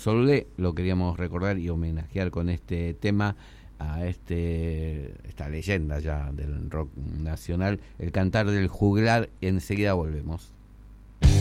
Solé, lo queríamos recordar y homenajear con este tema a esta leyenda ya del rock nacional, el Cantar del Juglar. Enseguida volvemos.